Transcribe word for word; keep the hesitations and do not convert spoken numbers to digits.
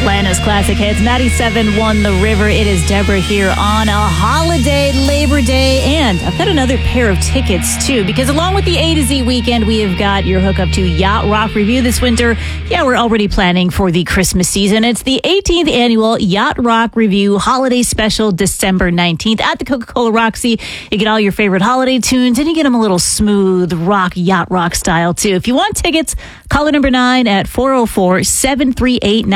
Atlanta's classic hits. ninety-seven one The River. It is Deborah here on a holiday, Labor Day, and I've got another pair of tickets too, because along with the A to Z weekend, we have got your hookup to Yacht Rock Review this winter. Yeah, we're already planning for the Christmas season. It's the eighteenth annual Yacht Rock Review Holiday Special, December nineteenth at the Coca-Cola Roxy. You get all your favorite holiday tunes, and you get them a little smooth rock, yacht rock style too. If you want tickets, call the number nine at four oh four, seven three eight,